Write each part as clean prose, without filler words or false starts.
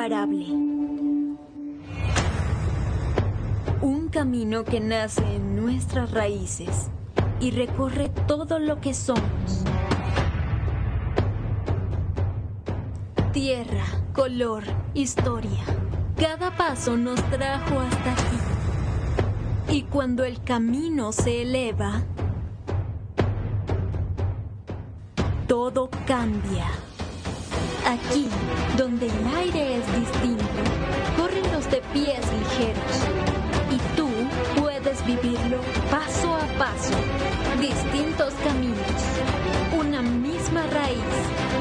imparable. Un camino que nace en nuestras raíces y recorre todo lo que somos. Tierra, color, historia. Cada paso nos trajo hasta aquí. Y cuando el camino se eleva, todo cambia. Aquí, donde el aire es distinto, corren los de pies ligeros. Y tú puedes vivirlo paso a paso. Distintos caminos, una misma raíz.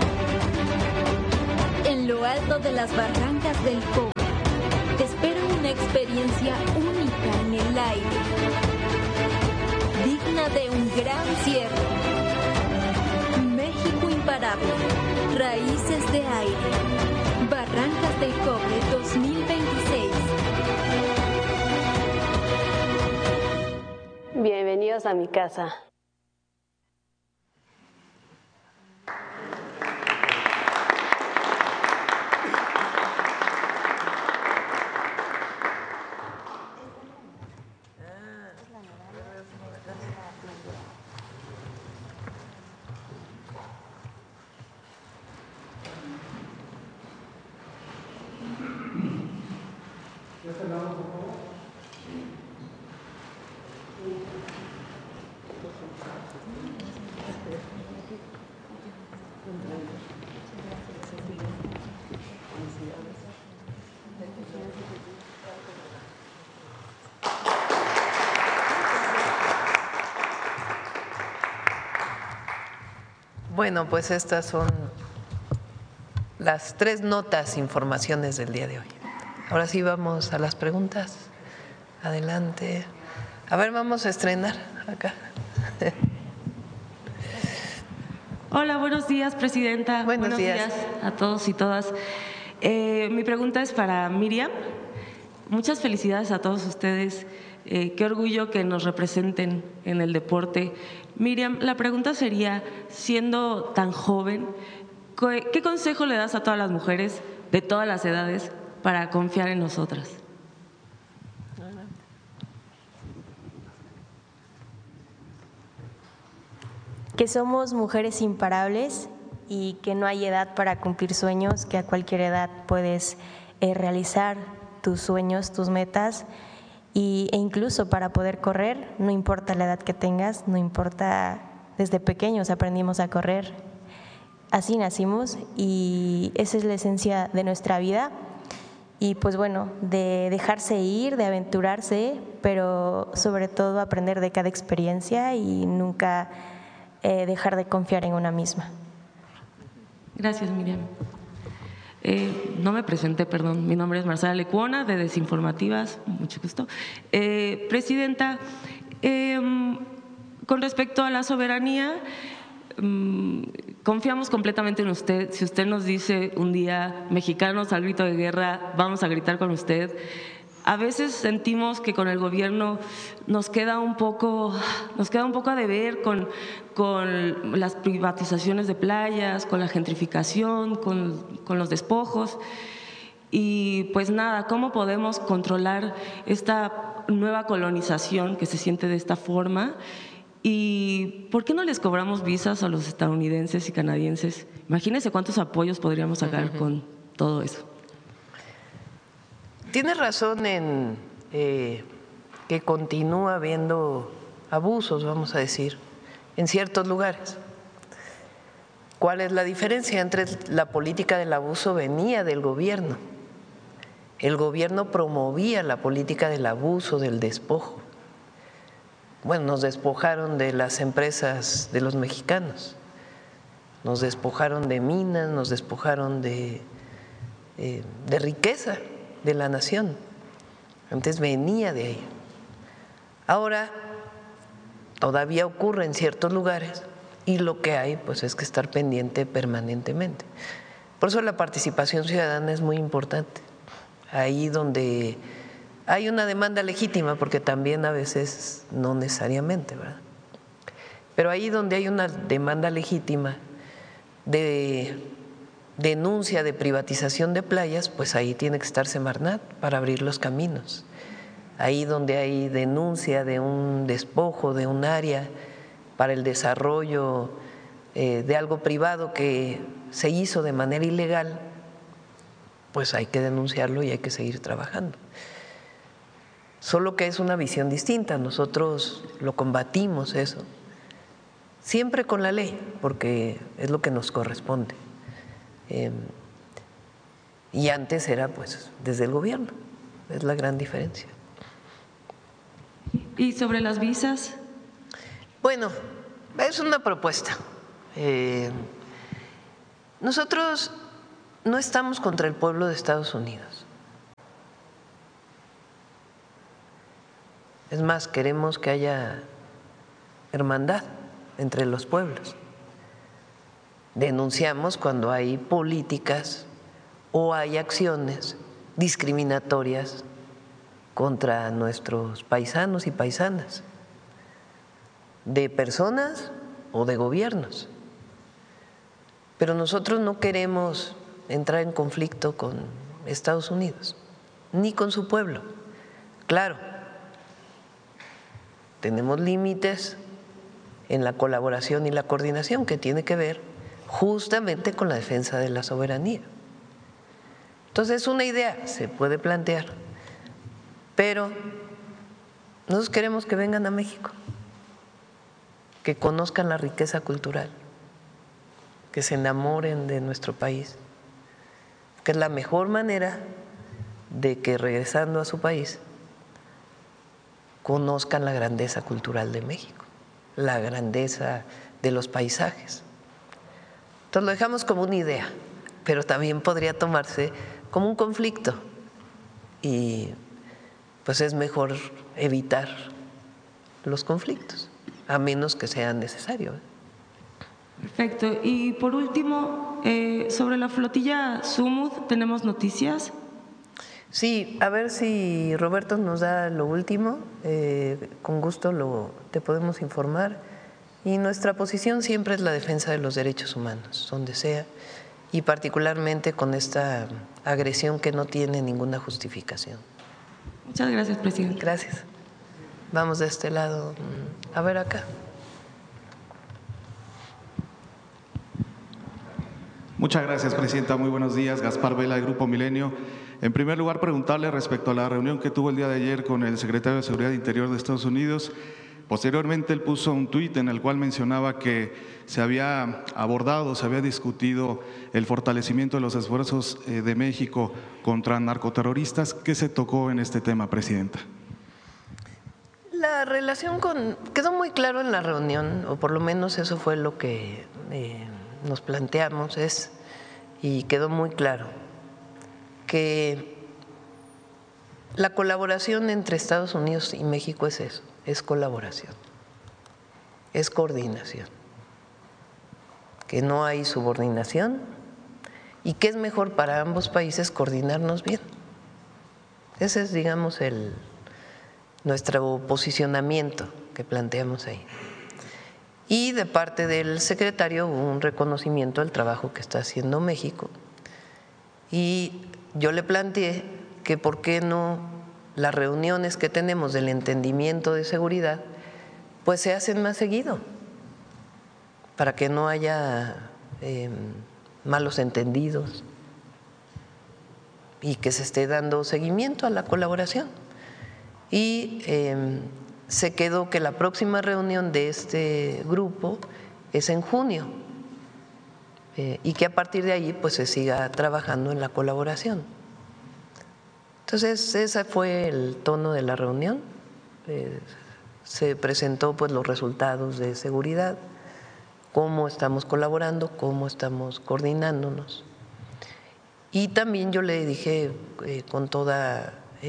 En lo alto de las barrancas del Cobre, te espera una experiencia única en el aire, digna de un gran cierre. México imparable, raíces de aire, Barrancas del Cobre 2026. Bienvenidos a mi casa. Bueno, pues estas son las 3 notas, informaciones del día de hoy. Ahora sí vamos a las preguntas. Adelante. A ver, vamos a estrenar acá. Hola, buenos días, presidenta. Buenos días a todos y todas. Mi pregunta es para Miriam. Muchas felicidades a todos ustedes. Qué orgullo que nos representen en el deporte. Miriam, la pregunta sería, siendo tan joven, ¿qué consejo le das a todas las mujeres de todas las edades para confiar en nosotras? Que somos mujeres imparables y que no hay edad para cumplir sueños, que a cualquier edad puedes realizar tus sueños, tus metas, e incluso para poder correr, no importa la edad que tengas, no importa, desde pequeños aprendimos a correr, así nacimos y esa es la esencia de nuestra vida. Y pues bueno, de dejarse ir, de aventurarse, pero sobre todo aprender de cada experiencia y nunca dejar de confiar en una misma. Gracias, Miriam. No me presenté, perdón. Mi nombre es Marcela Lecuona, de Desinformativas. Mucho gusto. Presidenta, con respecto a la soberanía, confiamos completamente en usted. Si usted nos dice un día, mexicanos al grito de guerra, vamos a gritar con usted. A veces sentimos que con el gobierno nos queda un poco a deber con las privatizaciones de playas, con la gentrificación, con los despojos. Y pues nada, ¿cómo podemos controlar esta nueva colonización que se siente de esta forma? ¿Y por qué no les cobramos visas a los estadounidenses y canadienses? Imagínense cuántos apoyos podríamos sacar con todo eso. Tienes razón en que continúa habiendo abusos, vamos a decir, en ciertos lugares. ¿Cuál es la diferencia? Entre la política del abuso venía del gobierno. El gobierno promovía la política del abuso, del despojo. Bueno, nos despojaron de las empresas de los mexicanos, nos despojaron de minas, nos despojaron de riqueza de la nación. Antes venía de ahí. Ahora todavía ocurre en ciertos lugares y lo que hay pues es que estar pendiente permanentemente. Por eso la participación ciudadana es muy importante. Ahí donde hay una demanda legítima, porque también a veces no necesariamente, ¿verdad? Pero ahí donde hay una demanda legítima de denuncia de privatización de playas, pues ahí tiene que estar Semarnat para abrir los caminos. Ahí donde hay denuncia de un despojo de un área para el desarrollo de algo privado que se hizo de manera ilegal, pues hay que denunciarlo y hay que seguir trabajando. Solo que es una visión distinta, nosotros lo combatimos eso, siempre con la ley, porque es lo que nos corresponde. Y antes era pues desde el gobierno, es la gran diferencia. ¿Y sobre las visas? Bueno, es una propuesta. Nosotros no estamos contra el pueblo de Estados Unidos. Es más, queremos que haya hermandad entre los pueblos. Denunciamos cuando hay políticas o hay acciones discriminatorias contra nuestros paisanos y paisanas, de personas o de gobiernos. Pero nosotros no queremos entrar en conflicto con Estados Unidos, ni con su pueblo. Claro, tenemos límites en la colaboración y la coordinación que tiene que ver justamente con la defensa de la soberanía. Entonces, una idea se puede plantear, pero nosotros queremos que vengan a México, que conozcan la riqueza cultural, que se enamoren de nuestro país, que es la mejor manera de que regresando a su país conozcan la grandeza cultural de México, la grandeza de los paisajes. Entonces lo dejamos como una idea, pero también podría tomarse como un conflicto y pues es mejor evitar los conflictos, a menos que sea necesario. Perfecto. Y por último, sobre la flotilla Zumud, ¿tenemos noticias? Sí, a ver si Roberto nos da lo último, con gusto te podemos informar. Y nuestra posición siempre es la defensa de los derechos humanos, donde sea, y particularmente con esta agresión que no tiene ninguna justificación. Muchas gracias, presidente. Gracias. Vamos de este lado. A ver acá. Muchas gracias, presidenta. Muy buenos días. Gaspar Vela, del Grupo Milenio. En primer lugar, preguntarle respecto a la reunión que tuvo el día de ayer con el secretario de Seguridad Interior de Estados Unidos. Posteriormente, él puso un tuit en el cual mencionaba que se había abordado, se había discutido el fortalecimiento de los esfuerzos de México contra narcoterroristas. ¿Qué se tocó en este tema, presidenta? La relación quedó muy claro en la reunión, o por lo menos eso fue lo que nos planteamos, y quedó muy claro que la colaboración entre Estados Unidos y México es eso, es colaboración, es coordinación, que no hay subordinación y que es mejor para ambos países coordinarnos bien. Ese es, digamos, nuestro posicionamiento que planteamos ahí. Y de parte del secretario hubo un reconocimiento del trabajo que está haciendo México. Y yo le planteé que por qué no las reuniones que tenemos del entendimiento de seguridad pues se hacen más seguido, para que no haya malos entendidos y que se esté dando seguimiento a la colaboración. Y se quedó que la próxima reunión de este grupo es en junio y que a partir de ahí pues se siga trabajando en la colaboración. Entonces ese fue el tono de la reunión. Se presentó pues los resultados de seguridad, cómo estamos colaborando, cómo estamos coordinándonos. Y también yo le dije con toda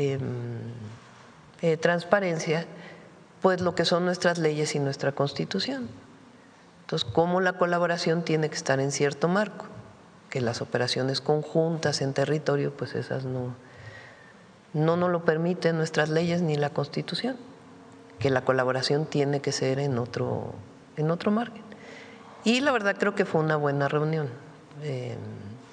transparencia pues lo que son nuestras leyes y nuestra Constitución. Entonces, cómo la colaboración tiene que estar en cierto marco, que las operaciones conjuntas en territorio, pues esas no nos lo permiten nuestras leyes ni la Constitución, que la colaboración tiene que ser en otro margen. Y la verdad creo que fue una buena reunión.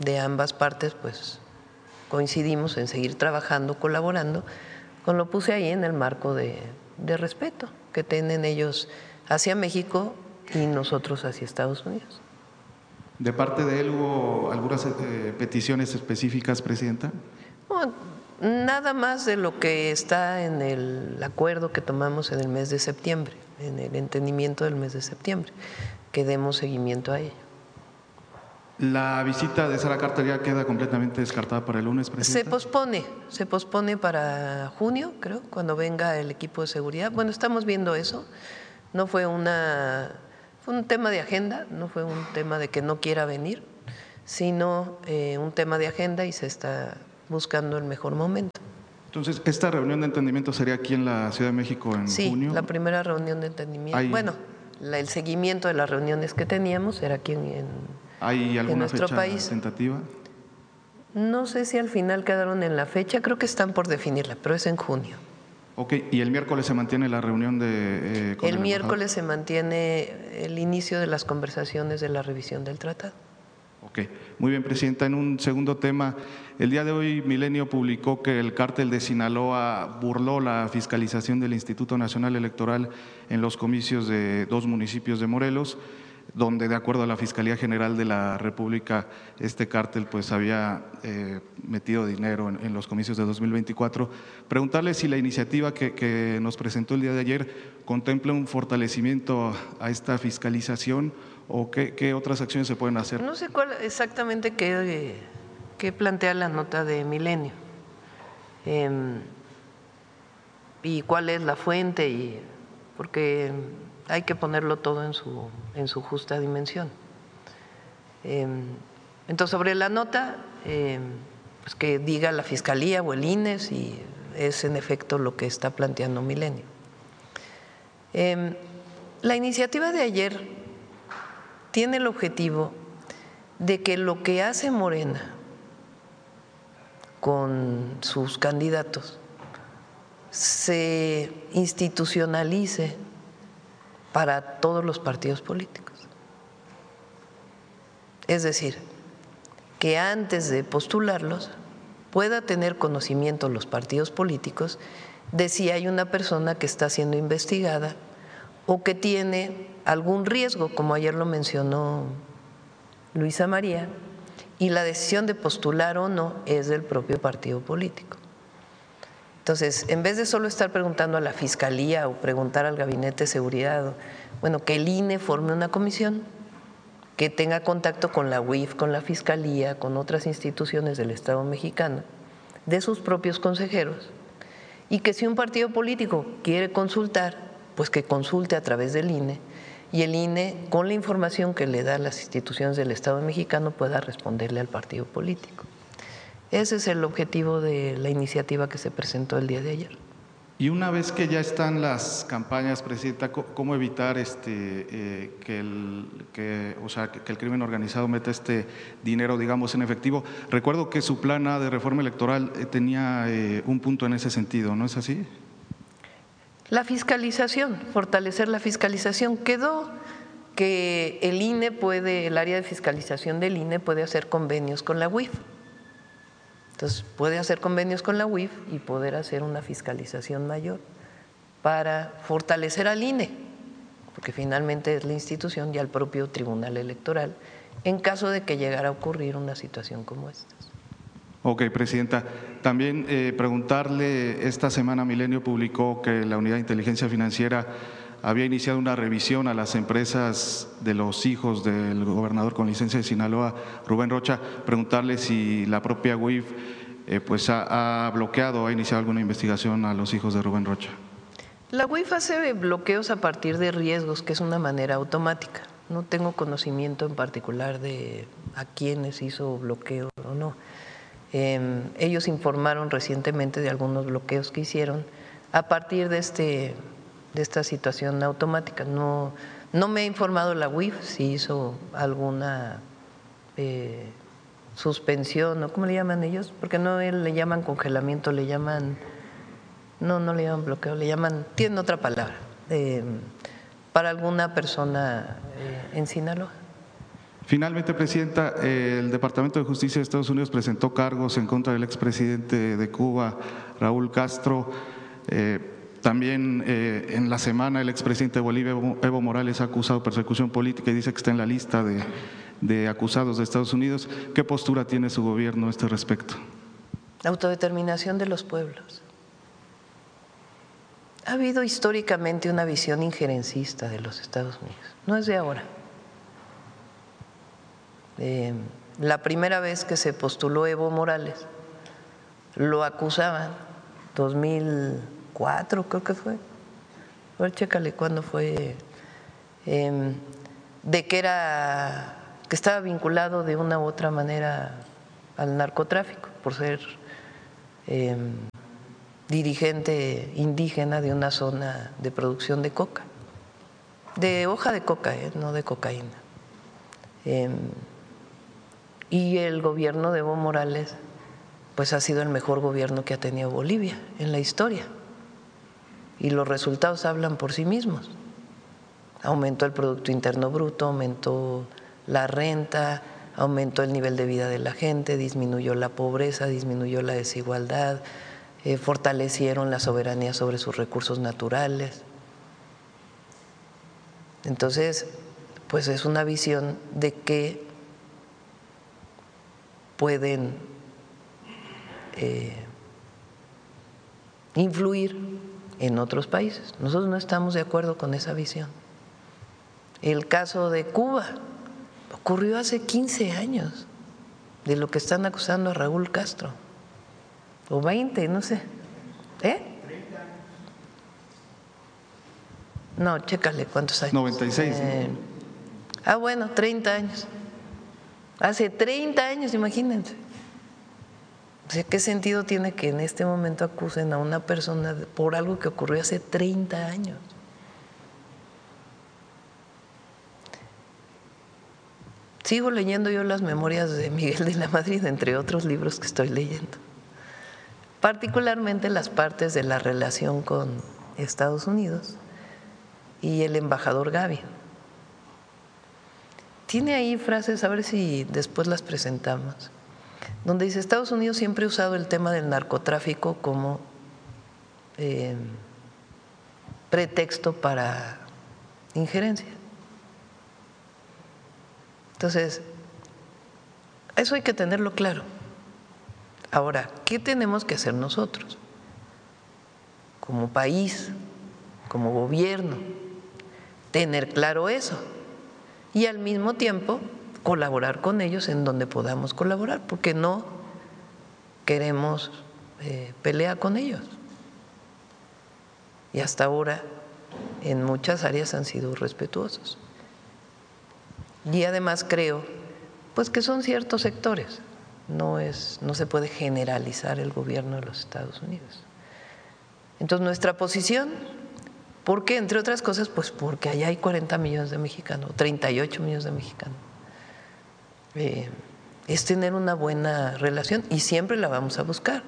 de ambas partes pues coincidimos en seguir trabajando, colaborando, lo puse ahí en el marco de respeto que tienen ellos hacia México y nosotros hacia Estados Unidos. ¿De parte de él hubo algunas peticiones específicas, Presidenta? No, nada más de lo que está en el acuerdo que tomamos en el mes de septiembre, en el entendimiento del mes de septiembre, que demos seguimiento a ello. ¿La visita de Sara Carter ya queda completamente descartada para el lunes, Presidenta? Se pospone para junio, creo, cuando venga el equipo de seguridad. Bueno, estamos viendo eso. No fue fue un tema de agenda, no fue un tema de que no quiera venir, sino un tema de agenda y se está buscando el mejor momento. Entonces, ¿esta reunión de entendimiento sería aquí en la Ciudad de México en junio? Sí, la primera reunión de entendimiento. Bueno, el seguimiento de las reuniones que teníamos era aquí ¿Hay alguna nuestro fecha país. Tentativa? No sé si al final quedaron en la fecha, creo que están por definirla, pero es en junio. Ok, ¿y el miércoles se mantiene la reunión de el miércoles se mantiene el inicio de las conversaciones de la revisión del tratado. Ok, muy bien, Presidenta. En un segundo tema, el día de hoy Milenio publicó que el cártel de Sinaloa burló la fiscalización del Instituto Nacional Electoral en los comicios de 2 municipios de Morelos, donde de acuerdo a la Fiscalía General de la República, este cártel pues había metido dinero en los comicios de 2024. Preguntarle si la iniciativa que nos presentó el día de ayer contempla un fortalecimiento a esta fiscalización o qué otras acciones se pueden hacer. No sé cuál exactamente qué plantea la nota de Milenio y cuál es la fuente, porque hay que ponerlo todo en su justa dimensión. Entonces, sobre la nota, pues que diga la Fiscalía o el INE si es en efecto lo que está planteando Milenio. La iniciativa de ayer tiene el objetivo de que lo que hace Morena con sus candidatos se institucionalice para todos los partidos políticos. Es decir, que antes de postularlos pueda tener conocimiento los partidos políticos de si hay una persona que está siendo investigada o que tiene algún riesgo, como ayer lo mencionó Luisa María, y la decisión de postular o no es del propio partido político. Entonces, en vez de solo estar preguntando a la Fiscalía o preguntar al Gabinete de Seguridad, bueno, que el INE forme una comisión que tenga contacto con la UIF, con la Fiscalía, con otras instituciones del Estado mexicano, de sus propios consejeros, y que si un partido político quiere consultar, pues que consulte a través del INE, y el INE, con la información que le da las instituciones del Estado mexicano, pueda responderle al partido político. Ese es el objetivo de la iniciativa que se presentó el día de ayer. Y una vez que ya están las campañas, Presidenta, ¿cómo evitar que el crimen organizado meta este dinero, digamos, en efectivo? Recuerdo que su plan A de reforma electoral tenía un punto en ese sentido, ¿no es así? La fiscalización, fortalecer la fiscalización. Quedó que el área de fiscalización del INE puede hacer convenios con la UIF. Entonces, puede hacer convenios con la UIF y poder hacer una fiscalización mayor para fortalecer al INE, porque finalmente es la institución y al propio Tribunal Electoral, en caso de que llegara a ocurrir una situación como esta. Ok, Presidenta. También preguntarle, esta semana Milenio publicó que la Unidad de Inteligencia Financiera había iniciado una revisión a las empresas de los hijos del gobernador con licencia de Sinaloa, Rubén Rocha. Preguntarle si la propia UIF pues ha bloqueado o ha iniciado alguna investigación a los hijos de Rubén Rocha. La UIF hace bloqueos a partir de riesgos, que es una manera automática. No tengo conocimiento en particular de a quiénes hizo bloqueo o no. Ellos informaron recientemente de algunos bloqueos que hicieron a partir de esta situación automática. No me ha informado la UIF si hizo alguna suspensión, ¿o cómo le llaman ellos? Porque no le llaman congelamiento, le llaman, no le llaman bloqueo, tienen otra palabra, para alguna persona en Sinaloa. Finalmente, Presidenta, el Departamento de Justicia de Estados Unidos presentó cargos en contra del expresidente de Cuba, Raúl Castro. También en la semana el expresidente de Bolivia, Evo Morales, ha acusado de persecución política y dice que está en la lista de acusados de Estados Unidos. ¿Qué postura tiene su gobierno a este respecto? La autodeterminación de los pueblos. Ha habido históricamente una visión injerencista de los Estados Unidos, no es de ahora. La primera vez que se postuló Evo Morales, lo acusaban, 2004 creo que fue, a ver, chécale cuándo fue, de que estaba vinculado de una u otra manera al narcotráfico por ser dirigente indígena de una zona de producción de coca, de hoja de coca, no de cocaína. Y el gobierno de Evo Morales pues ha sido el mejor gobierno que ha tenido Bolivia en la historia, y los resultados hablan por sí mismos. Aumentó el Producto Interno Bruto, aumentó la renta, aumentó el nivel de vida de la gente, disminuyó la pobreza, disminuyó la desigualdad, fortalecieron la soberanía sobre sus recursos naturales. Entonces, pues es una visión de que pueden influir en otros países. Nosotros no estamos de acuerdo con esa visión. El caso de Cuba ocurrió hace 15 años, de lo que están acusando a Raúl Castro, o 20, no sé. No, chécale cuántos años. 96. Bueno, 30 años. Hace 30 años, imagínense. O sea, ¿qué sentido tiene que en este momento acusen a una persona por algo que ocurrió hace 30 años? Sigo leyendo yo las memorias de Miguel de la Madrid, entre otros libros que estoy leyendo, particularmente las partes de la relación con Estados Unidos y el embajador Gavi. Tiene ahí frases, a ver si después las presentamos, donde dice: Estados Unidos siempre ha usado el tema del narcotráfico como pretexto para injerencia. Entonces, eso hay que tenerlo claro. Ahora, ¿qué tenemos que hacer nosotros como país, como gobierno? Tener claro eso y al mismo tiempo colaborar con ellos en donde podamos colaborar, porque no queremos pelear con ellos. Y hasta ahora en muchas áreas han sido respetuosos. Y además creo pues que son ciertos sectores, no se puede generalizar el gobierno de los Estados Unidos. Entonces nuestra posición, ¿por qué? Entre otras cosas, pues porque allá hay 40 millones de mexicanos, 38 millones de mexicanos. Es tener una buena relación y siempre la vamos a buscar,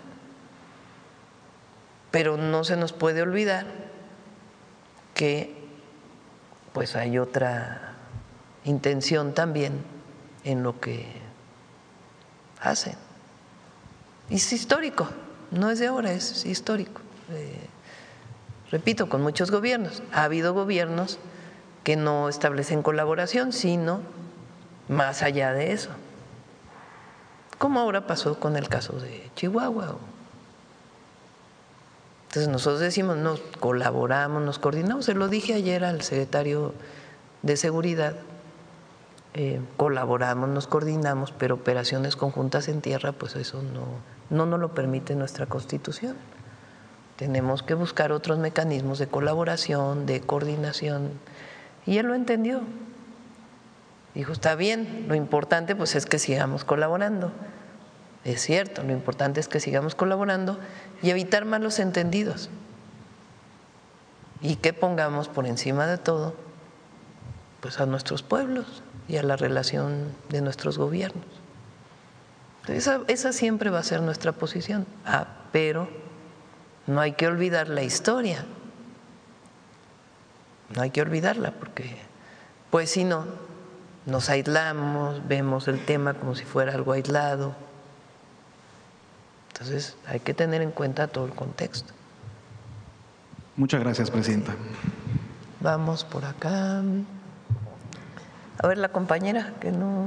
pero no se nos puede olvidar que pues hay otra intención también en lo que hacen. Y es histórico, no es de ahora, es histórico. Repito, con muchos gobiernos. Ha habido gobiernos que no establecen colaboración, sino más allá de eso, como ahora pasó con el caso de Chihuahua. Entonces nosotros decimos, nos colaboramos, nos coordinamos. Se lo dije ayer al secretario de Seguridad, colaboramos, nos coordinamos, pero operaciones conjuntas en tierra, pues eso no nos lo permite nuestra Constitución. Tenemos que buscar otros mecanismos de colaboración, de coordinación, y él lo entendió. Dijo, está bien, lo importante pues es que sigamos colaborando. Es cierto, lo importante es que sigamos colaborando y evitar malos entendidos, y que pongamos por encima de todo pues a nuestros pueblos y a la relación de nuestros gobiernos. Esa siempre va a ser nuestra posición. Pero no hay que olvidar la historia, no hay que olvidarla, porque pues si no, nos aislamos, vemos el tema como si fuera algo aislado. Entonces hay que tener en cuenta todo el contexto. Muchas gracias, presidenta. Vamos por acá. A ver, la compañera que no…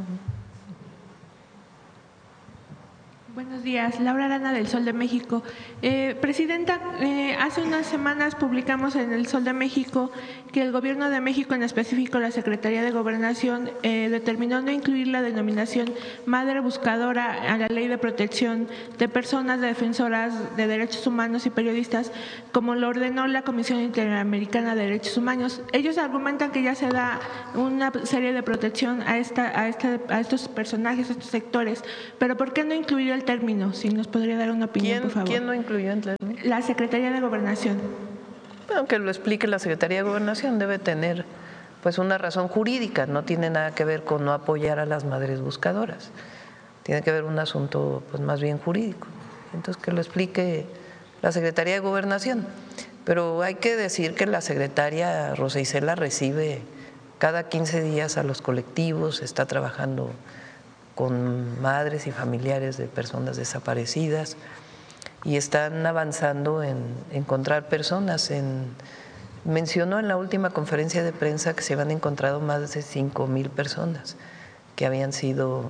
Buenos días, Laura Arana del Sol de México. Presidenta, hace unas semanas publicamos en el Sol de México que el Gobierno de México, en específico la Secretaría de Gobernación, determinó no incluir la denominación madre buscadora a la Ley de Protección de Personas Defensoras de Derechos Humanos y Periodistas, como lo ordenó la Comisión Interamericana de Derechos Humanos. Ellos argumentan que ya se da una serie de protección a estos personajes, a estos sectores, pero ¿por qué no incluir el término? Si nos podría dar una opinión, por favor. ¿Quién no incluyó el término? La Secretaría de Gobernación. Bueno, que lo explique la Secretaría de Gobernación, debe tener pues una razón jurídica, no tiene nada que ver con no apoyar a las madres buscadoras, tiene que ver un asunto pues más bien jurídico. Entonces que lo explique la Secretaría de Gobernación. Pero hay que decir que la secretaria Rosa Isela recibe cada 15 días a los colectivos, está trabajando con madres y familiares de personas desaparecidas y están avanzando en encontrar personas. Mencionó en la última conferencia de prensa que se habían encontrado más de 5,000 personas que habían sido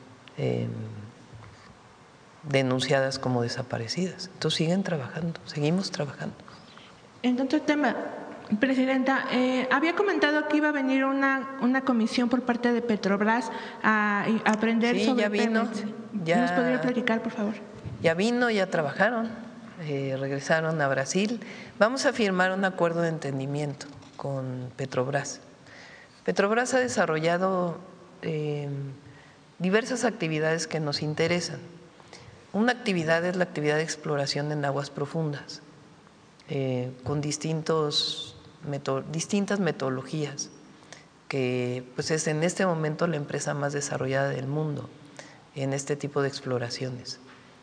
denunciadas como desaparecidas. Entonces siguen trabajando, seguimos trabajando. En otro tema, Presidenta, había comentado que iba a venir una comisión por parte de Petrobras a aprender sobre ya vino, Pemex. ya, ¿Nos podría platicar, por favor? Ya vino, ya trabajaron, regresaron a Brasil. Vamos a firmar un acuerdo de entendimiento con Petrobras. Petrobras ha desarrollado diversas actividades que nos interesan. Una actividad es la actividad de exploración en aguas profundas, con distintas metodologías, que pues es en este momento la empresa más desarrollada del mundo en este tipo de exploraciones.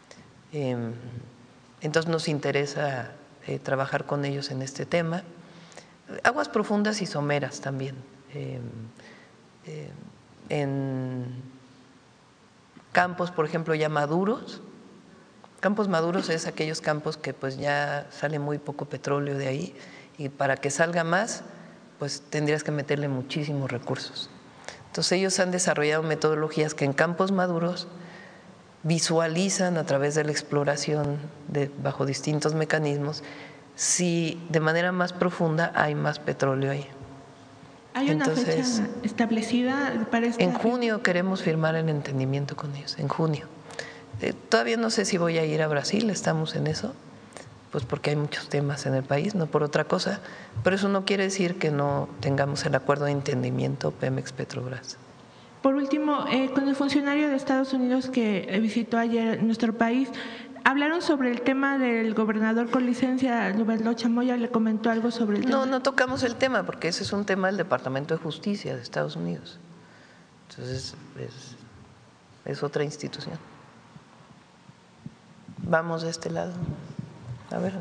Entonces nos interesa trabajar con ellos en este tema. Aguas profundas y someras también. En campos, por ejemplo, ya maduros. Campos maduros es aquellos campos que pues ya sale muy poco petróleo de ahí, y para que salga más pues tendrías que meterle muchísimos recursos. Entonces ellos han desarrollado metodologías que en campos maduros visualizan a través de la exploración bajo distintos mecanismos si de manera más profunda hay más petróleo ahí. ¿Hay una fecha establecida para esta? En junio queremos firmar el entendimiento con ellos, en junio. Todavía no sé si voy a ir a Brasil, estamos en eso, pues porque hay muchos temas en el país, no por otra cosa, pero eso no quiere decir que no tengamos el acuerdo de entendimiento Pemex-Petrobras. Por último, con el funcionario de Estados Unidos que visitó ayer nuestro país, hablaron sobre el tema del gobernador con licencia, Lourdes Chamoy, ¿le comentó algo sobre el tema? No tocamos el tema porque ese es un tema del Departamento de Justicia de Estados Unidos. Entonces es otra institución. Vamos de este lado. A ver,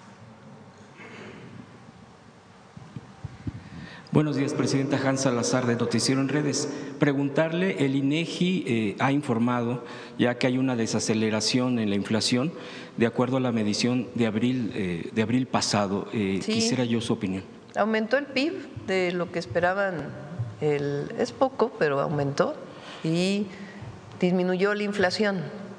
Buenos días, presidenta. Hans Salazar, de Noticiero en Redes. Preguntarle, el INEGI ha informado ya que hay una desaceleración en la inflación de acuerdo a la medición de abril pasado. Sí. Quisiera yo su opinión. Aumentó el PIB de lo que esperaban, es poco, pero aumentó, y disminuyó la inflación.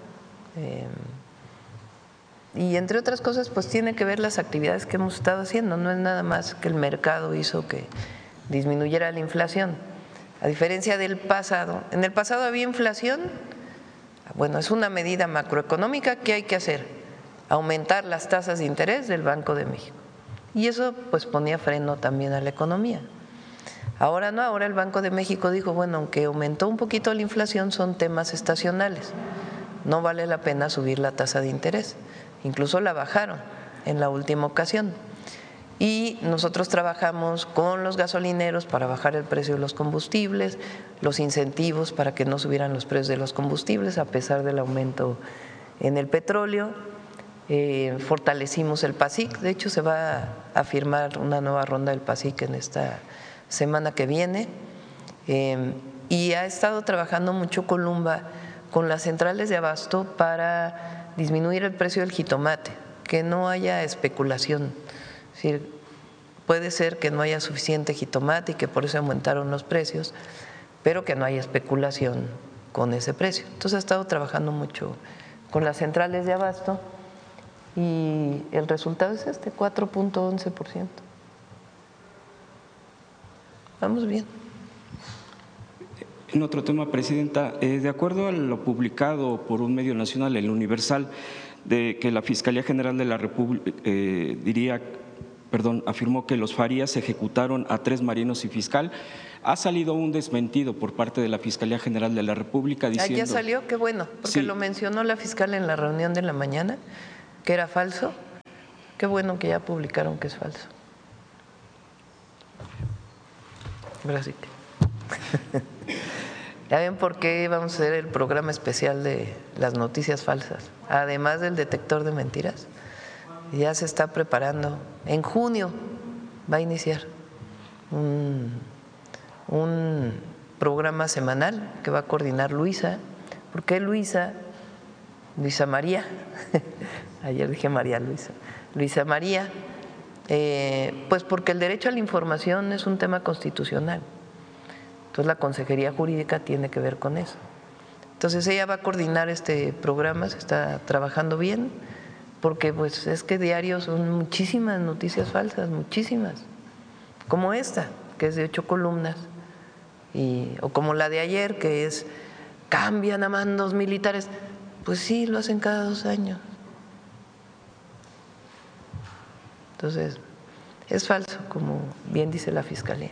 Y entre otras cosas, pues tiene que ver las actividades que hemos estado haciendo, no es nada más que el mercado hizo que disminuyera la inflación. A diferencia del pasado, en el pasado había inflación, bueno, es una medida macroeconómica que hay que hacer, aumentar las tasas de interés del Banco de México. Y eso pues ponía freno también a la economía. Ahora no, ahora el Banco de México dijo, bueno, aunque aumentó un poquito la inflación, son temas estacionales, no vale la pena subir la tasa de interés. Incluso la bajaron en la última ocasión. Y nosotros trabajamos con los gasolineros para bajar el precio de los combustibles, los incentivos para que no subieran los precios de los combustibles a pesar del aumento en el petróleo. Fortalecimos el PASIC, de hecho se va a firmar una nueva ronda del PASIC en esta semana que viene. y ha estado trabajando mucho Columba con las centrales de abasto para disminuir el precio del jitomate, que no haya especulación. Es decir, puede ser que no haya suficiente jitomate y que por eso aumentaron los precios, pero que no haya especulación con ese precio. Entonces ha estado trabajando mucho con las centrales de abasto y el resultado es 4.11%. Vamos bien. En otro tema, Presidenta, de acuerdo a lo publicado por un medio nacional, El Universal, de que la Fiscalía General de la República afirmó que los Farías ejecutaron a 3 marinos y fiscal, ha salido un desmentido por parte de la Fiscalía General de la República diciendo… ¿Ya salió? Qué bueno, porque sí, lo mencionó la fiscal en la reunión de la mañana, que era falso. Qué bueno que ya publicaron que es falso. Gracias. Ya ven por qué vamos a hacer el programa especial de las noticias falsas, además del detector de mentiras. Ya se está preparando. En junio va a iniciar un programa semanal que va a coordinar Luisa. ¿Por qué Luisa? Luisa María. Ayer dije María Luisa. Luisa María. Pues porque el derecho a la información es un tema constitucional. Entonces la Consejería Jurídica tiene que ver con eso. Entonces ella va a coordinar este programa, se está trabajando bien, porque pues es que diario son muchísimas noticias falsas, muchísimas, como esta, que es de 8 columnas, o como la de ayer, que es cambian a mandos militares. Pues sí, lo hacen cada 2 años. Entonces, es falso, como bien dice la Fiscalía.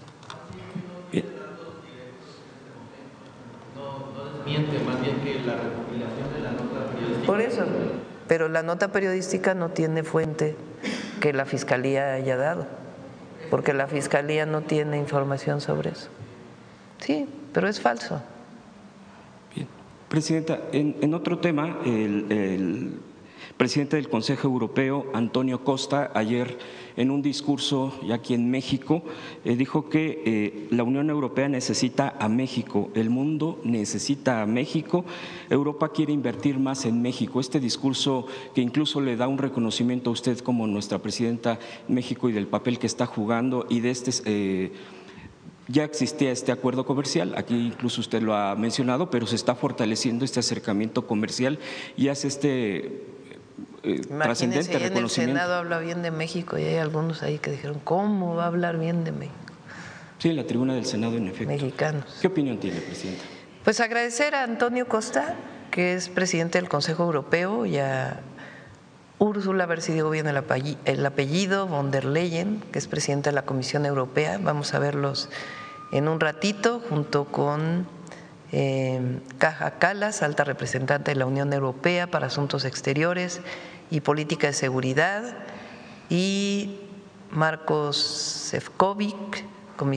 Miente, más bien que la recopilación de la nota periodística. Por eso, pero la nota periodística no tiene fuente que la Fiscalía haya dado, porque la Fiscalía no tiene información sobre eso. Sí, pero es falso. Bien. Presidenta, en otro tema, el presidente del Consejo Europeo, Antonio Costa, ayer en un discurso ya aquí en México, dijo que la Unión Europea necesita a México, el mundo necesita a México, Europa quiere invertir más en México. Este discurso que incluso le da un reconocimiento a usted como nuestra presidenta en México y del papel que está jugando y de ya existía este acuerdo comercial, aquí incluso usted lo ha mencionado, pero se está fortaleciendo este acercamiento comercial y hace trascendente reconocimiento. En el Senado habla bien de México y hay algunos ahí que dijeron, ¿cómo va a hablar bien de México? Sí, en la tribuna del Senado, en efecto. Mexicanos. ¿Qué opinión tiene, Presidenta? Pues agradecer a Antonio Costa, que es presidente del Consejo Europeo, y a Úrsula, a ver si digo bien el apellido, von der Leyen, que es presidenta de la Comisión Europea. Vamos a verlos en un ratito, junto con Kaja Kallas, alta representante de la Unión Europea para Asuntos Exteriores y Política de Seguridad, y Marcos Sefcovic,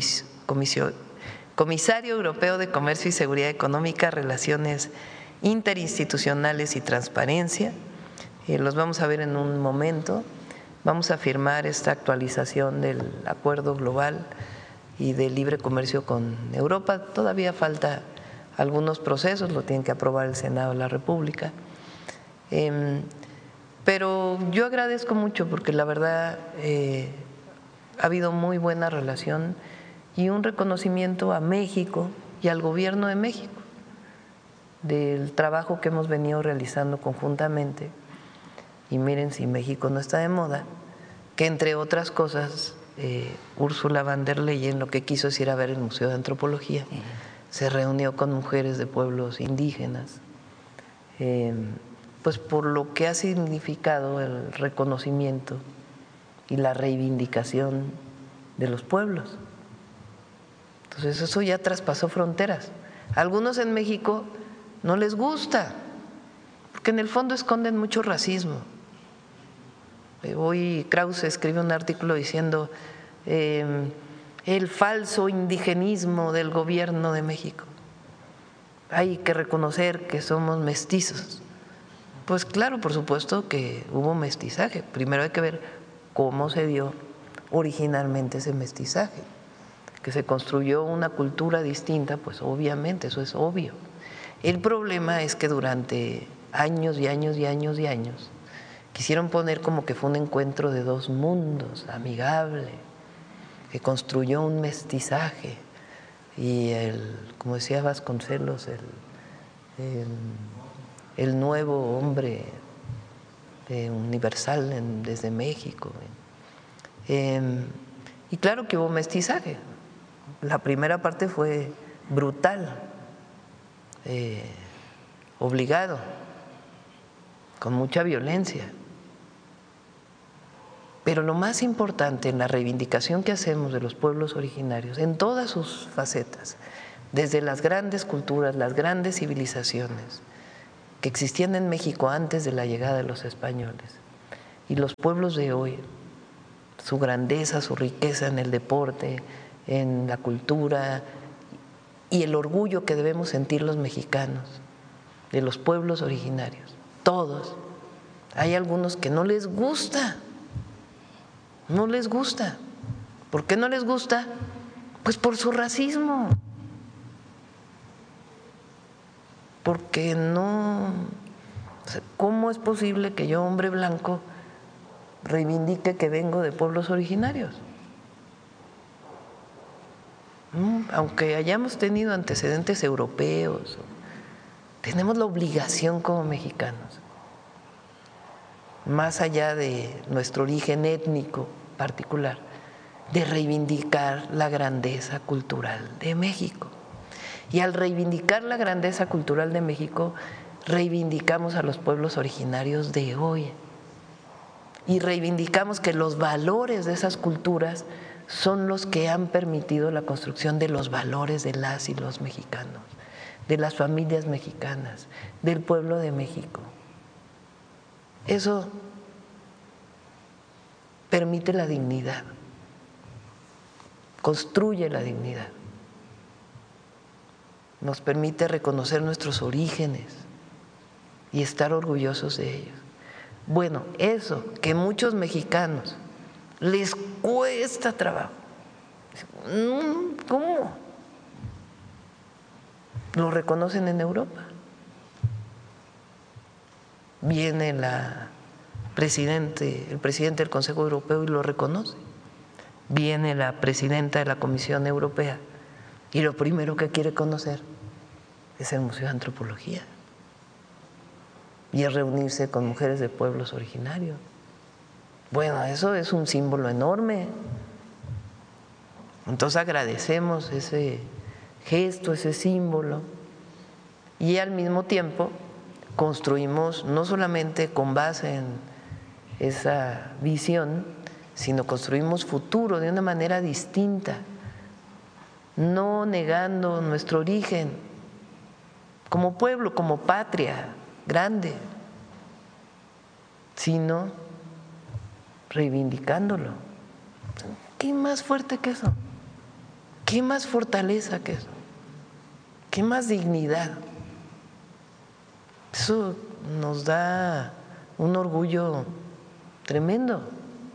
comisario europeo de Comercio y Seguridad Económica, Relaciones Interinstitucionales y Transparencia. Los vamos a ver en un momento. Vamos a firmar esta actualización del acuerdo global y de libre comercio con Europa. Todavía falta algunos procesos, lo tienen que aprobar el Senado de la República. Pero yo agradezco mucho porque la verdad ha habido muy buena relación y un reconocimiento a México y al Gobierno de México del trabajo que hemos venido realizando conjuntamente. Y miren, si México no está de moda, que entre otras cosas Úrsula von der Leyen lo que quiso es ir a ver el Museo de Antropología. Se reunió con mujeres de pueblos indígenas, pues por lo que ha significado el reconocimiento y la reivindicación de los pueblos. Entonces eso ya traspasó fronteras. A algunos en México no les gusta, porque en el fondo esconden mucho racismo. Hoy Krause escribe un artículo diciendo el falso indigenismo del gobierno de México. Hay que reconocer que somos mestizos. Pues claro, por supuesto que hubo mestizaje. Primero hay que ver cómo se dio originalmente ese mestizaje, que se construyó una cultura distinta, pues obviamente, eso es obvio. El problema es que durante años y años y años y años quisieron poner como que fue un encuentro de dos mundos, amigable, que construyó un mestizaje y como decía Vasconcelos, el nuevo hombre universal desde México. Y claro que hubo mestizaje. La primera parte fue brutal, obligado, con mucha violencia. Pero lo más importante en la reivindicación que hacemos de los pueblos originarios, en todas sus facetas, desde las grandes culturas, las grandes civilizaciones que existían en México antes de la llegada de los españoles, y los pueblos de hoy, su grandeza, su riqueza en el deporte, en la cultura y el orgullo que debemos sentir los mexicanos de los pueblos originarios, todos. Hay algunos que no les gusta. No les gusta. ¿Por qué no les gusta? Pues por su racismo. Porque no… O sea, ¿cómo es posible que yo, hombre blanco, reivindique que vengo de pueblos originarios? Aunque hayamos tenido antecedentes europeos, tenemos la obligación como mexicanos, más allá de nuestro origen étnico particular, de reivindicar la grandeza cultural de México. Y al reivindicar la grandeza cultural de México, reivindicamos a los pueblos originarios de hoy. Y reivindicamos que los valores de esas culturas son los que han permitido la construcción de los valores de las y los mexicanos, de las familias mexicanas, del pueblo de México. Eso permite la dignidad, construye la dignidad, nos permite reconocer nuestros orígenes y estar orgullosos de ellos. Bueno, eso que muchos mexicanos les cuesta trabajo. ¿Cómo? Lo reconocen en Europa. Viene el presidente del Consejo Europeo y lo reconoce. Viene la presidenta de la Comisión Europea y lo primero que quiere conocer es el Museo de Antropología y es reunirse con mujeres de pueblos originarios. Bueno, eso es un símbolo enorme. Entonces agradecemos ese gesto, ese símbolo, y al mismo tiempo construimos no solamente con base en esa visión, sino construimos futuro de una manera distinta, no negando nuestro origen como pueblo, como patria grande, sino reivindicándolo. ¿Qué más fuerte que eso? ¿Qué más fortaleza que eso? ¿Qué más dignidad? Eso nos da un orgullo tremendo.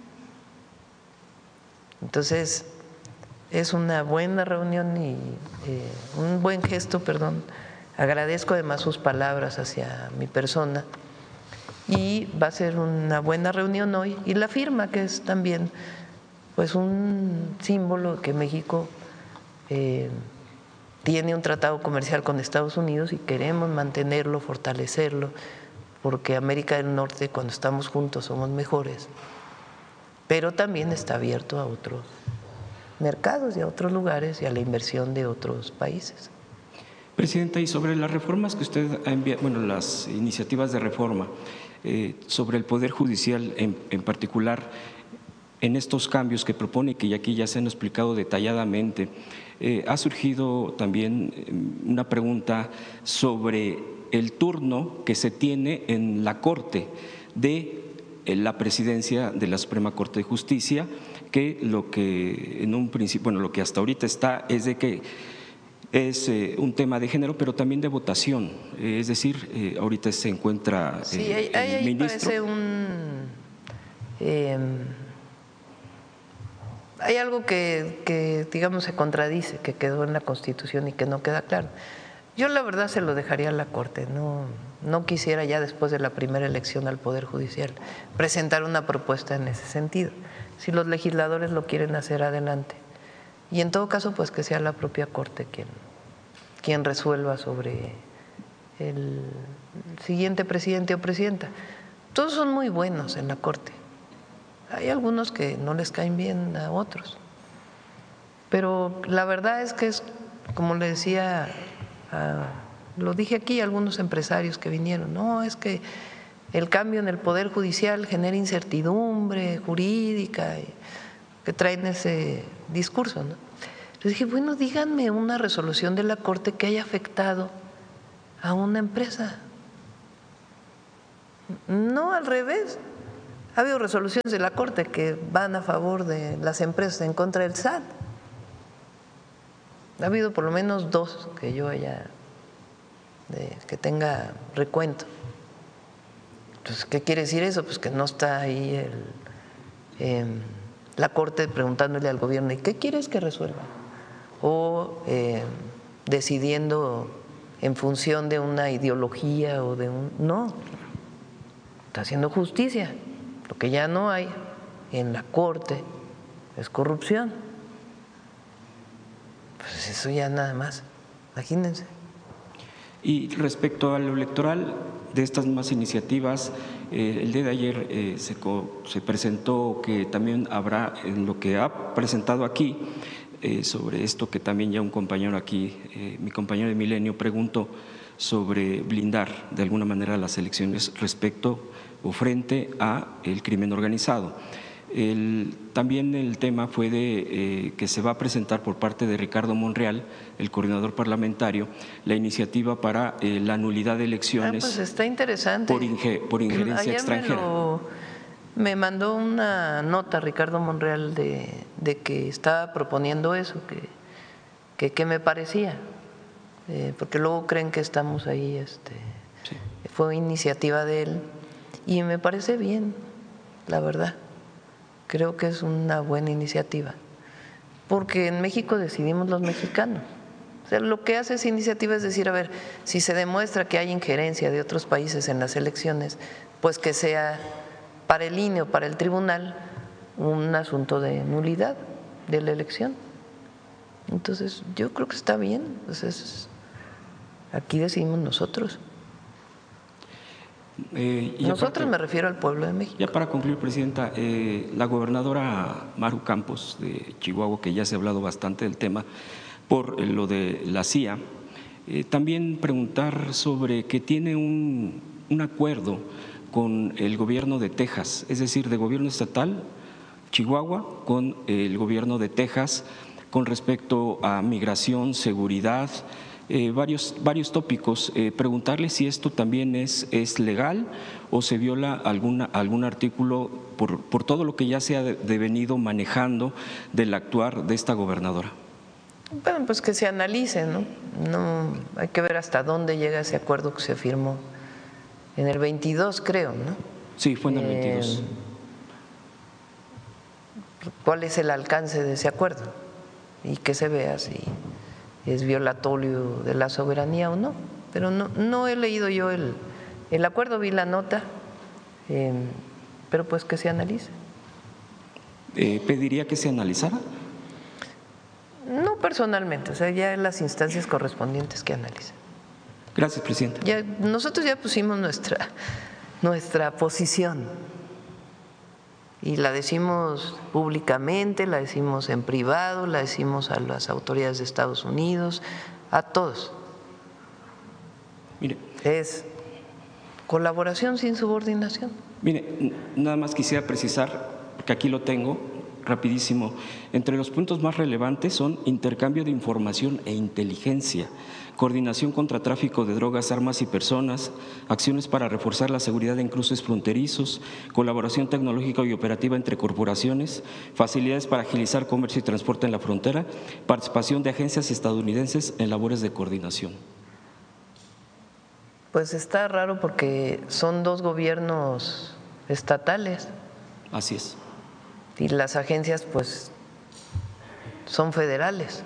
Entonces, es una buena reunión y un buen gesto, perdón. Agradezco además sus palabras hacia mi persona y va a ser una buena reunión hoy. Y la firma, que es también pues un símbolo que México tiene un tratado comercial con Estados Unidos y queremos mantenerlo, fortalecerlo, porque América del Norte, cuando estamos juntos, somos mejores, pero también está abierto a otros mercados y a otros lugares y a la inversión de otros países. Presidenta, y sobre las reformas que usted ha enviado, bueno, las iniciativas de reforma, sobre el Poder Judicial en particular, en estos cambios que propone, que aquí ya se han explicado detalladamente, ha surgido también una pregunta sobre el turno que se tiene en la Corte de la presidencia de la Suprema Corte de Justicia, que lo que en un principio, bueno, lo que hasta ahorita está es de que es un tema de género, pero también de votación, es decir, ahorita se encuentra el ministro. Parece hay algo que digamos se contradice, que quedó en la Constitución y que no queda claro. Yo la verdad se lo dejaría a la Corte, no quisiera ya después de la primera elección al Poder Judicial presentar una propuesta en ese sentido. Si los legisladores lo quieren hacer, adelante. Y en todo caso, pues que sea la propia Corte quien resuelva sobre el siguiente presidente o presidenta. Todos son muy buenos en la Corte. Hay algunos que no les caen bien a otros. Pero la verdad es que es, como le decía, lo dije aquí a algunos empresarios que vinieron, no, es que el cambio en el Poder Judicial genera incertidumbre jurídica, que traen ese discurso, ¿no? Les dije, bueno, díganme una resolución de la Corte que haya afectado a una empresa. No al revés. Ha habido resoluciones de la Corte que van a favor de las empresas en contra del SAT. Ha habido por lo menos 2 que yo haya, que tenga recuento. Entonces, ¿qué quiere decir eso? Pues que no está ahí la Corte preguntándole al gobierno, ¿y qué quieres que resuelva? O decidiendo en función de una ideología o de un… No, está haciendo justicia. Lo que ya no hay en la Corte es corrupción. Pues eso ya nada más, imagínense. Y respecto a lo electoral, de estas mismas iniciativas, el día de ayer se presentó que también habrá, en lo que ha presentado aquí, sobre esto que también ya un compañero aquí, mi compañero de Milenio, preguntó sobre blindar de alguna manera las elecciones respecto o frente a el crimen organizado. También el tema fue de que se va a presentar por parte de Ricardo Monreal, el coordinador parlamentario, la iniciativa para la nulidad de elecciones. Pues está interesante. Por injerencia ayer extranjera. Me mandó una nota Ricardo Monreal de que estaba proponiendo eso, que me parecía, porque luego creen que estamos ahí, sí. Fue iniciativa de él y me parece bien, la verdad. Creo que es una buena iniciativa, porque en México decidimos los mexicanos. O sea, lo que hace esa iniciativa es decir, a ver, si se demuestra que hay injerencia de otros países en las elecciones, pues que sea para el INE o para el tribunal un asunto de nulidad de la elección. Entonces, yo creo que está bien, pues aquí decidimos nosotros. Nosotros me refiero al pueblo de México. Ya para concluir, Presidenta, la gobernadora Maru Campos de Chihuahua, que ya se ha hablado bastante del tema por lo de la CIA, también preguntar sobre que tiene un acuerdo con el gobierno de Texas, es decir, de gobierno estatal, Chihuahua, con el gobierno de Texas con respecto a migración, seguridad, varios tópicos. Preguntarle si esto también es legal o se viola algún artículo por todo lo que ya se ha devenido manejando del actuar de esta gobernadora. Bueno, pues que se analice, ¿no? Hay que ver hasta dónde llega ese acuerdo que se firmó en el 22, creo, ¿no? Sí, fue en el 22. ¿Cuál es el alcance de ese acuerdo? Y que se vea si es violatorio de la soberanía o no. Pero no he leído yo el acuerdo, vi la nota, pero pues que se analice. ¿Pediría que se analizara? No personalmente, o sea, ya en las instancias correspondientes que analicen. Gracias, Presidenta. Nosotros ya pusimos nuestra posición y la decimos públicamente, la decimos en privado, la decimos a las autoridades de Estados Unidos, a todos. Mire, es colaboración sin subordinación. Mire, nada más quisiera precisar, porque aquí lo tengo, rapidísimo. Entre los puntos más relevantes son intercambio de información e inteligencia, coordinación contra tráfico de drogas, armas y personas, acciones para reforzar la seguridad en cruces fronterizos, colaboración tecnológica y operativa entre corporaciones, facilidades para agilizar comercio y transporte en la frontera, participación de agencias estadounidenses en labores de coordinación. Pues está raro porque son dos gobiernos estatales. Así es. Y las agencias pues son federales.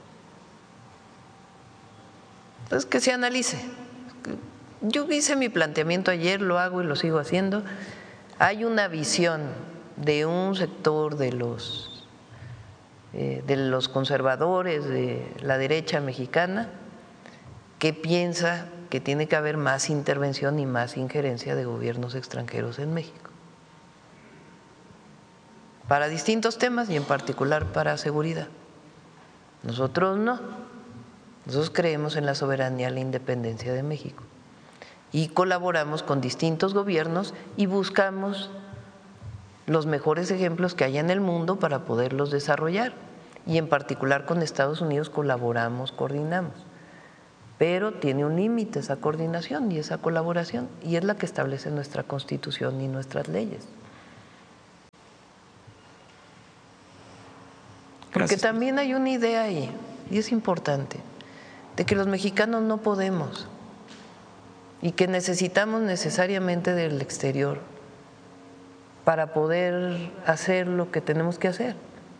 Entonces, que se analice. Yo hice mi planteamiento ayer, lo hago y lo sigo haciendo. Hay una visión de un sector de los conservadores, de la derecha mexicana, que piensa que tiene que haber más intervención y más injerencia de gobiernos extranjeros en México, para distintos temas y en particular para seguridad. Nosotros no. Nosotros creemos en la soberanía y la independencia de México y colaboramos con distintos gobiernos y buscamos los mejores ejemplos que haya en el mundo para poderlos desarrollar, y en particular con Estados Unidos colaboramos, coordinamos, pero tiene un límite esa coordinación y esa colaboración, y es la que establece nuestra Constitución y nuestras leyes. Porque también hay una idea ahí, y es importante, de que los mexicanos no podemos y que necesitamos necesariamente del exterior para poder hacer lo que tenemos que hacer.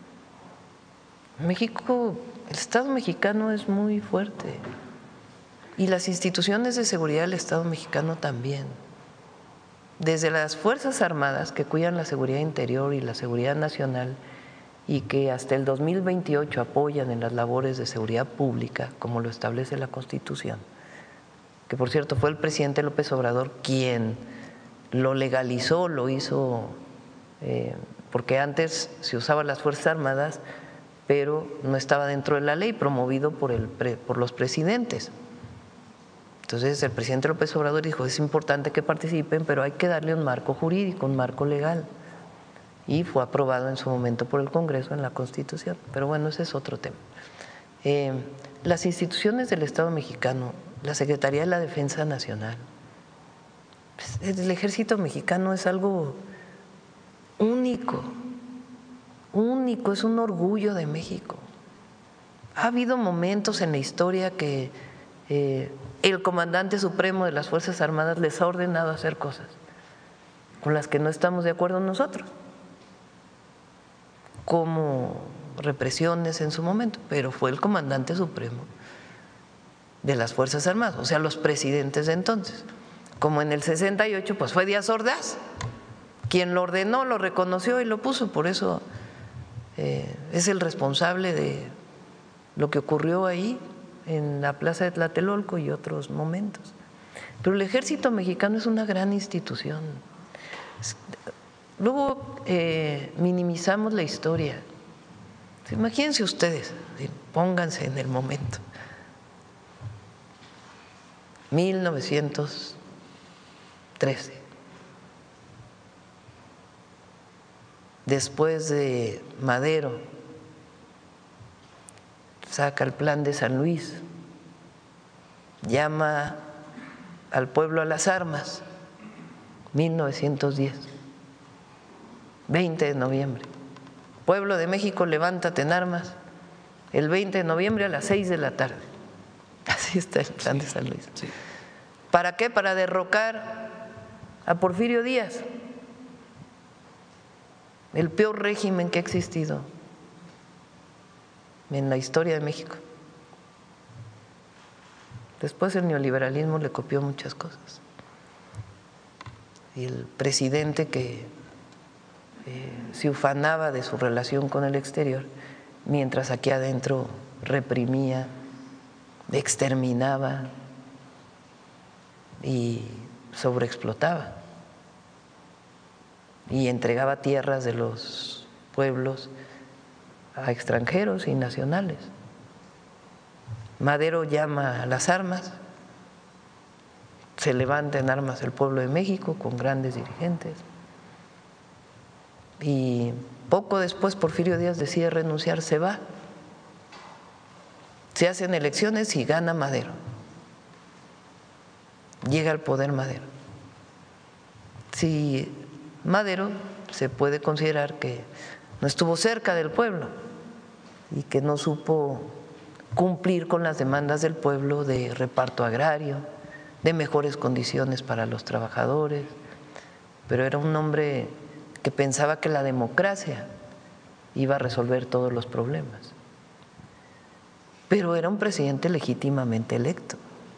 México, el Estado mexicano es muy fuerte y las instituciones de seguridad del Estado mexicano también. Desde las Fuerzas Armadas, que cuidan la seguridad interior y la seguridad nacional y que hasta el 2028 apoyan en las labores de seguridad pública, como lo establece la Constitución, que por cierto fue el presidente López Obrador quien lo legalizó, lo hizo, porque antes se usaban las Fuerzas Armadas, pero no estaba dentro de la ley, promovido por los presidentes. Entonces el presidente López Obrador dijo, es importante que participen, pero hay que darle un marco jurídico, un marco legal. Y fue aprobado en su momento por el Congreso en la Constitución. Pero bueno, ese es otro tema. Las instituciones del Estado mexicano, la Secretaría de la Defensa Nacional, el Ejército mexicano es algo único, único, es un orgullo de México. Ha habido momentos en la historia que el comandante supremo de las Fuerzas Armadas les ha ordenado hacer cosas con las que no estamos de acuerdo nosotros, como represiones en su momento, pero fue el comandante supremo de las Fuerzas Armadas, o sea, los presidentes de entonces. Como en el 68, pues fue Díaz Ordaz quien lo ordenó, lo reconoció y lo puso, por eso es el responsable de lo que ocurrió ahí en la Plaza de Tlatelolco y otros momentos. Pero el Ejército mexicano es una gran institución. Luego minimizamos la historia. Imagínense ustedes, pónganse en el momento. 1913. Después de Madero, saca el plan de San Luis, llama al pueblo a las armas, 1910. 20 de noviembre. Pueblo de México, levántate en armas. El 20 de noviembre a las 6 de la tarde. Así está el plan de San Luis. Sí. ¿Para qué? Para derrocar a Porfirio Díaz, el peor régimen que ha existido en la historia de México. Después el neoliberalismo le copió muchas cosas. Y el presidente que se ufanaba de su relación con el exterior, mientras aquí adentro reprimía, exterminaba y sobreexplotaba y entregaba tierras de los pueblos a extranjeros y nacionales. Madero llama a las armas, se levanta en armas el pueblo de México con grandes dirigentes. Y poco después Porfirio Díaz decide renunciar, se va. Se hacen elecciones y gana Madero. Llega al poder Madero. Si Madero se puede considerar que no estuvo cerca del pueblo y que no supo cumplir con las demandas del pueblo de reparto agrario, de mejores condiciones para los trabajadores, pero era un hombre que pensaba que la democracia iba a resolver todos los problemas. pero era un presidente legítimamente electo.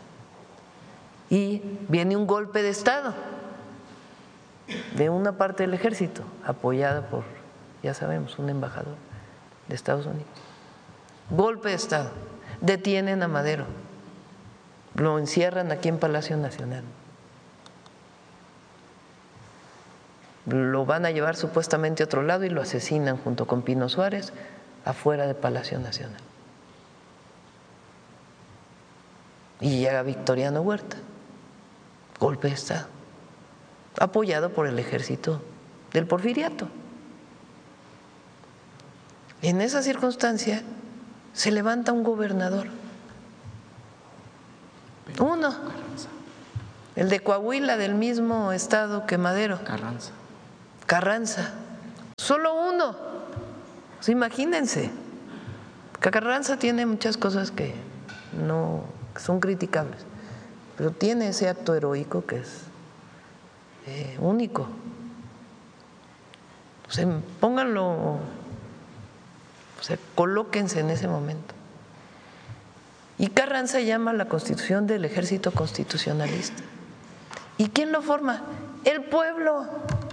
Y viene un golpe de Estado de una parte del ejército, apoyada por, ya sabemos, un embajador de Estados Unidos. Golpe de Estado, detienen a Madero, lo encierran aquí en Palacio Nacional. Lo van a llevar supuestamente a otro lado y lo asesinan junto con Pino Suárez afuera de Palacio Nacional. Y llega Victoriano Huerta, golpe de Estado, apoyado por el ejército del Porfiriato. En esa circunstancia se levanta un gobernador, uno, el de Coahuila, del mismo estado que Madero, Carranza, solo uno. Pues imagínense, Carranza tiene muchas cosas que no son criticables, pero tiene ese acto heroico que es único. Pónganlo, colóquense en ese momento. Y Carranza llama a la constitución del ejército constitucionalista. ¿Y quién lo forma? El pueblo,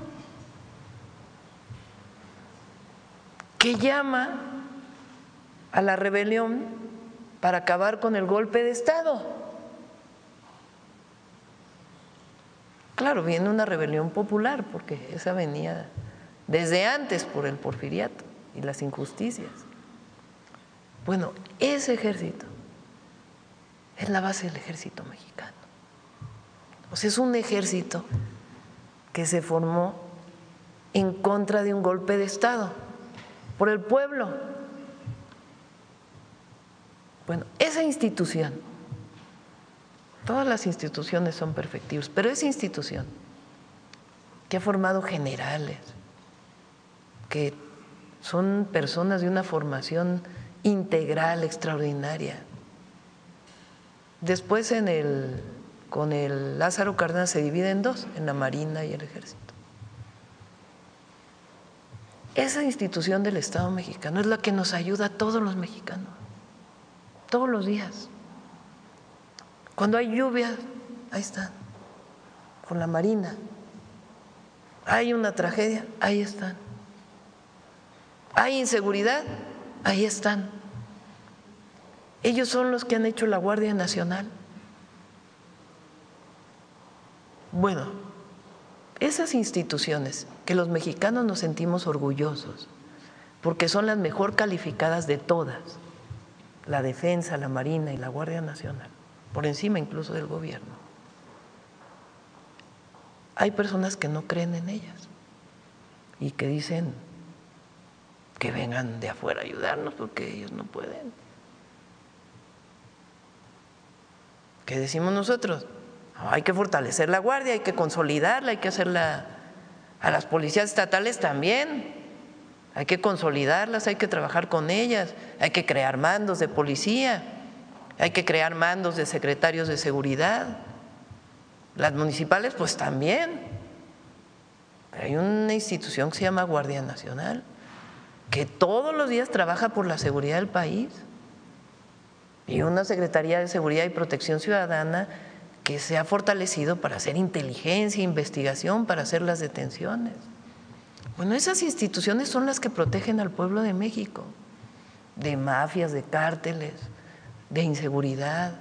que llama a la rebelión para acabar con el golpe de Estado. Claro, viene una rebelión popular, porque esa venía desde antes por el porfiriato y las injusticias. Bueno, ese ejército es la base del ejército mexicano. O sea, es un ejército que se formó en contra de un golpe de Estado por el pueblo. Bueno, esa institución, todas las instituciones son perfectibles, pero esa institución que ha formado generales, que son personas de una formación integral extraordinaria. Después con el Lázaro Cárdenas se divide en dos, en la Marina y el Ejército. Esa institución del Estado mexicano es la que nos ayuda a todos los mexicanos, todos los días. Cuando hay lluvia, ahí están, con la Marina. Hay una tragedia, ahí están. Hay inseguridad, ahí están. Ellos son los que han hecho la Guardia Nacional. Bueno, esas instituciones que los mexicanos nos sentimos orgullosos, porque son las mejor calificadas de todas, la Defensa, la Marina y la Guardia Nacional, por encima incluso del gobierno. Hay personas que no creen en ellas y que dicen que vengan de afuera a ayudarnos porque ellos no pueden. ¿Qué decimos nosotros? Hay que fortalecer la Guardia, hay que consolidarla, hay que hacerla a las policías estatales también, hay que consolidarlas, hay que trabajar con ellas, hay que crear mandos de policía, hay que crear mandos de secretarios de seguridad, las municipales pues también. Pero hay una institución que se llama Guardia Nacional, que todos los días trabaja por la seguridad del país, y una Secretaría de Seguridad y Protección Ciudadana que se ha fortalecido para hacer inteligencia, investigación, para hacer las detenciones. Bueno, esas instituciones son las que protegen al pueblo de México de mafias, de cárteles, de inseguridad.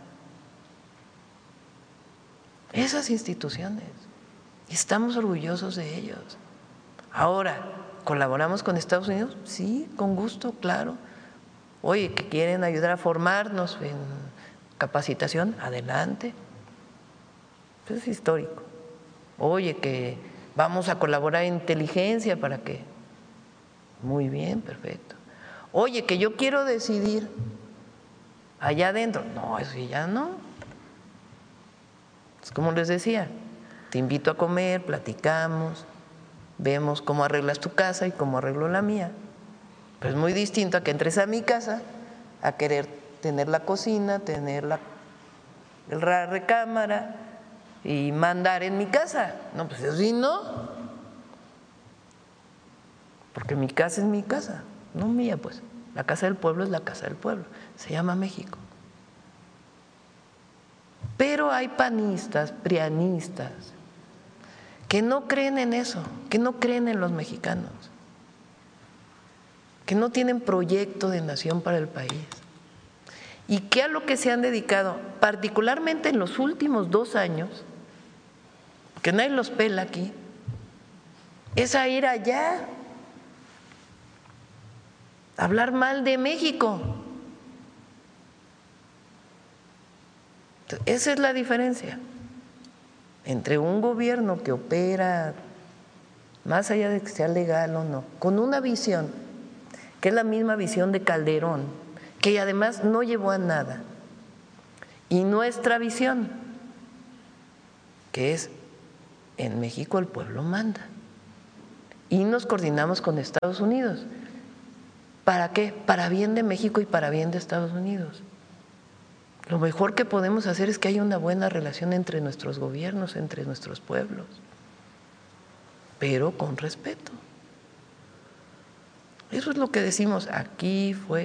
Esas instituciones, estamos orgullosos de ellos. Ahora, ¿colaboramos con Estados Unidos? Sí, con gusto, claro. Oye, que quieren ayudar a formarnos en capacitación, adelante. Eso es histórico. Oye, que vamos a colaborar en inteligencia para que… Muy bien, perfecto. Oye, que yo quiero decidir allá adentro. No, eso ya no. Es como les decía, te invito a comer, platicamos, vemos cómo arreglas tu casa y cómo arreglo la mía. Pero es muy distinto a que entres a mi casa a querer tener la cocina, tener la recámara y mandar en mi casa. No, pues eso sí no. Porque mi casa es mi casa, no mía, pues. La casa del pueblo es la casa del pueblo, se llama México. Pero hay panistas, prianistas, que no creen en eso, que no creen en los mexicanos, que no tienen proyecto de nación para el país y que a lo que se han dedicado, particularmente en los últimos 2 años, que nadie los pela aquí, es a ir allá, a hablar mal de México. Esa es la diferencia entre un gobierno que opera, más allá de que sea legal o no, con una visión, que es la misma visión de Calderón, que además no llevó a nada, y nuestra visión, que es en México el pueblo manda, y nos coordinamos con Estados Unidos. ¿Para qué? Para bien de México y para bien de Estados Unidos. Lo mejor que podemos hacer es que haya una buena relación entre nuestros gobiernos, entre nuestros pueblos, pero con respeto. Eso es lo que decimos aquí, fue